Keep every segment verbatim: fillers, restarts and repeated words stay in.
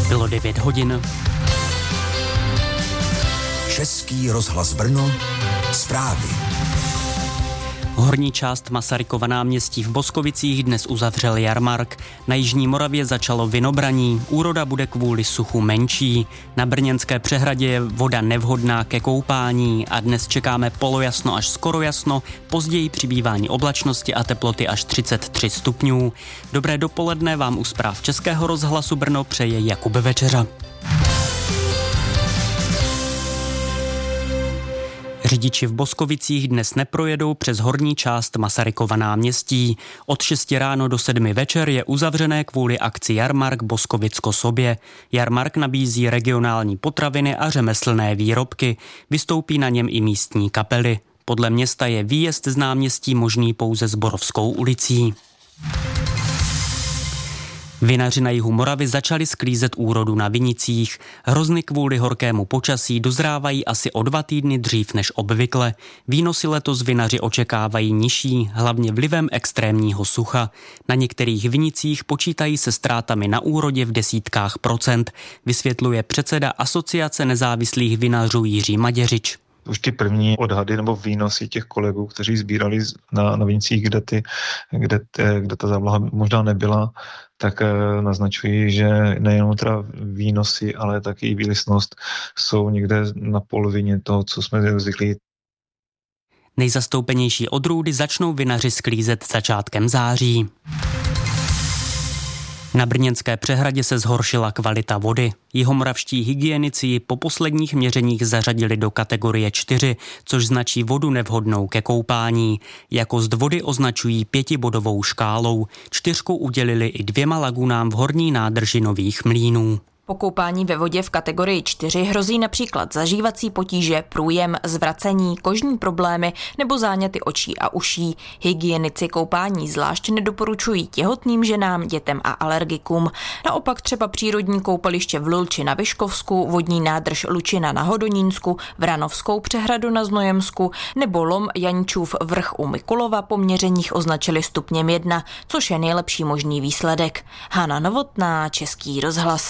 Bylo devět hodin. Český rozhlas Brno, zprávy. Horní část Masarykova náměstí v Boskovicích dnes uzavřel jarmark. Na jižní Moravě začalo vinobraní, úroda bude kvůli suchu menší. Na Brněnské přehradě je voda nevhodná ke koupání a dnes čekáme polojasno až skoro jasno, později přibývání oblačnosti a teploty až třicet tři stupňů. Dobré dopoledne vám u zpráv Českého rozhlasu Brno přeje Jakub Večeřa. Řidiči v Boskovicích dnes neprojedou přes horní část Masarykova náměstí. Od šesti ráno do sedmi večer je uzavřené kvůli akci Jarmark Boskovicko-Sobě. Jarmark nabízí regionální potraviny a řemeslné výrobky. Vystoupí na něm i místní kapely. Podle města je výjezd z náměstí možný pouze Zborovskou ulicí. Vinaři na jihu Moravy začali sklízet úrodu na vinicích. Hrozny kvůli horkému počasí dozrávají asi o dva týdny dřív než obvykle. Výnosy letos vinaři očekávají nižší, hlavně vlivem extrémního sucha. Na některých vinicích počítají se ztrátami na úrodě v desítkách procent, vysvětluje předseda Asociace nezávislých vinařů Jiří Maděřič. Už ty první odhady nebo výnosy těch kolegů, kteří sbírali na, na vinicích, kde, ty, kde, ty, kde ta závlaha možná nebyla, tak e, naznačují, že nejenom teda výnosy, ale taky i výlisnost jsou někde na polovině toho, co jsme zvyklí. Nejzastoupenější odrůdy začnou vinaři sklízet začátkem září. Na Brněnské přehradě se zhoršila kvalita vody. Jihomoravští hygienici ji po posledních měřeních zařadili do kategorie čtyři, což značí vodu nevhodnou ke koupání. Jakost vody označují pětibodovou škálou. Čtyřku udělili i dvěma lagunám v horní nádrži Nových Mlýnů. Po koupání ve vodě v kategorii čtyři hrozí například zažívací potíže, průjem, zvracení, kožní problémy nebo záněty očí a uší. Hygienici koupání zvlášť nedoporučují těhotným ženám, dětem a alergikům. Naopak třeba přírodní koupaliště v Lulči na Vyškovsku, vodní nádrž Lučina na Hodonínsku, Vranovskou přehradu na Znojemsku nebo lom Janičův vrch u Mikulova po měřeních označili stupněm jedna, což je nejlepší možný výsledek. Hana Novotná, Český rozhlas.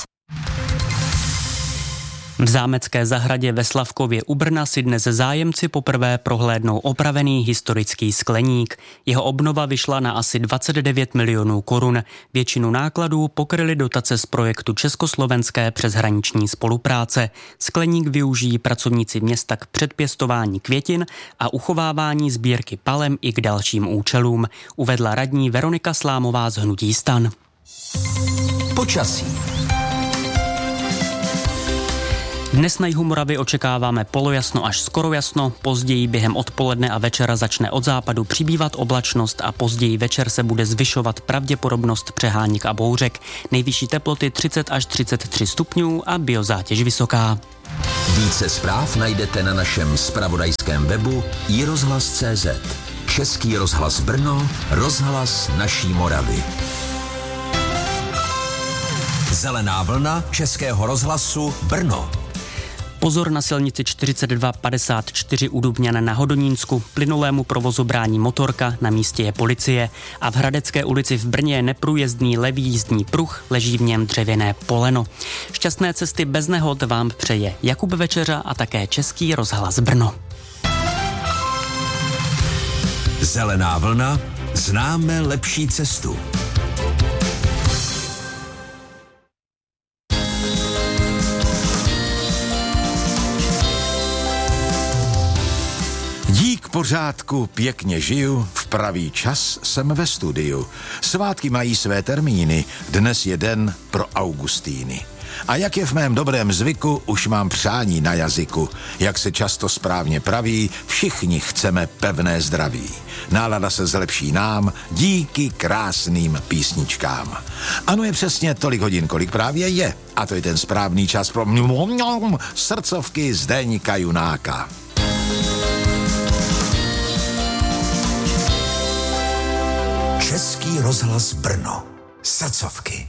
V zámecké zahradě ve Slavkově u Brna si dnes zájemci poprvé prohlédnou opravený historický skleník. Jeho obnova vyšla na asi dvacet devět milionů korun. Většinu nákladů pokryly dotace z projektu Československé přeshraniční spolupráce. Skleník využijí pracovníci města k předpěstování květin a uchovávání sbírky palem i k dalším účelům, uvedla radní Veronika Slámová z hnutí STAN. Počasí. Dnes na jihu Moravy očekáváme polojasno až skoro jasno, později během odpoledne a večera začne od západu přibývat oblačnost a později večer se bude zvyšovat pravděpodobnost přeháněk a bouřek. Nejvyšší teploty třicet až třicet tři stupňů a biozátěž vysoká. Více zpráv najdete na našem zpravodajském webu i rozhlas tečka cé zet. Český rozhlas Brno, rozhlas naší Moravy. Zelená vlna Českého rozhlasu Brno. Pozor na silnici čtyřicet dva padesát čtyři u Dubňana na Hodonínsku. Plynulému provozu brání motorka, na místě je policie. A v Hradecké ulici v Brně je neprůjezdný levý jízdní pruh, leží v něm dřevěné poleno. Šťastné cesty bez nehod vám přeje Jakub Večeřa a také Český rozhlas Brno. Zelená vlna, známe lepší cestu. Dík pořádku, pěkně žiju, v pravý čas jsem ve studiu. Svátky mají své termíny, dnes je den pro Augustíny. A jak je v mém dobrém zvyku, už mám přání na jazyku. Jak se často správně praví, všichni chceme pevné zdraví. Nálada se zlepší nám díky krásným písničkám. Ano, je přesně tolik hodin, kolik právě je. A to je ten správný čas pro srdcovky Zdeňka Junáka. Český rozhlas Brno. Srdcovky.